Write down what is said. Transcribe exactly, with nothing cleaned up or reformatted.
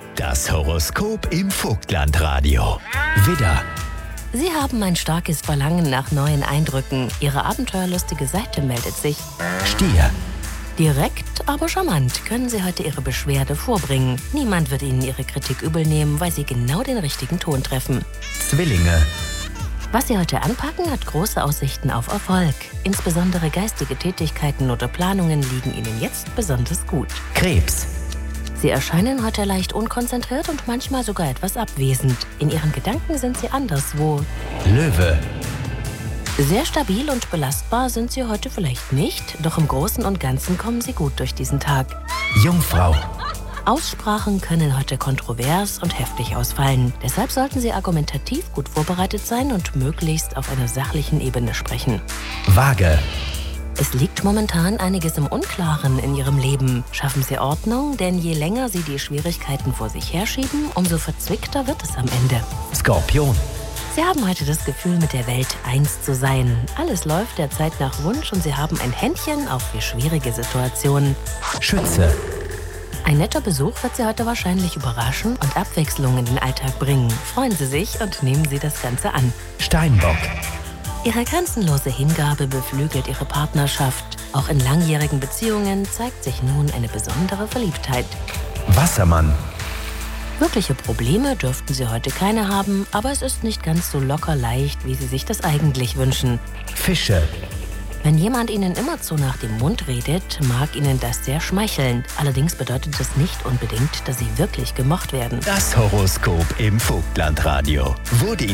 Das Horoskop im Vogtlandradio. Widder, Sie haben ein starkes Verlangen nach neuen Eindrücken. Ihre abenteuerlustige Seite meldet sich. Stier, Direkt, aber charmant können Sie heute Ihre Beschwerde vorbringen. Niemand wird Ihnen Ihre Kritik übel nehmen, weil Sie genau den richtigen Ton treffen. Zwillinge, Was Sie heute anpacken, hat große Aussichten auf Erfolg. Insbesondere geistige Tätigkeiten oder Planungen liegen Ihnen jetzt besonders gut. Krebs, Sie erscheinen heute leicht unkonzentriert und manchmal sogar etwas abwesend. In Ihren Gedanken sind Sie anderswo. Löwe, Sehr stabil und belastbar sind Sie heute vielleicht nicht, doch im Großen und Ganzen kommen Sie gut durch diesen Tag. Jungfrau, Aussprachen können heute kontrovers und heftig ausfallen. Deshalb sollten Sie argumentativ gut vorbereitet sein und möglichst auf einer sachlichen Ebene sprechen. Waage, Es liegt momentan einiges im Unklaren in Ihrem Leben. Schaffen Sie Ordnung, denn je länger Sie die Schwierigkeiten vor sich herschieben, umso verzwickter wird es am Ende. Skorpion, Sie haben heute das Gefühl, mit der Welt eins zu sein. Alles läuft derzeit nach Wunsch und Sie haben ein Händchen auf für schwierige Situationen. Schütze, Ein netter Besuch wird Sie heute wahrscheinlich überraschen und Abwechslung in den Alltag bringen. Freuen Sie sich und nehmen Sie das Ganze an. Steinbock, Ihre grenzenlose Hingabe beflügelt Ihre Partnerschaft. Auch in langjährigen Beziehungen zeigt sich nun eine besondere Verliebtheit. Wassermann, Wirkliche Probleme dürften Sie heute keine haben, aber es ist nicht ganz so locker leicht, wie Sie sich das eigentlich wünschen. Fische, Wenn jemand Ihnen immerzu nach dem Mund redet, mag Ihnen das sehr schmeicheln. Allerdings bedeutet das nicht unbedingt, dass Sie wirklich gemocht werden. das Horoskop im Vogtlandradio wurde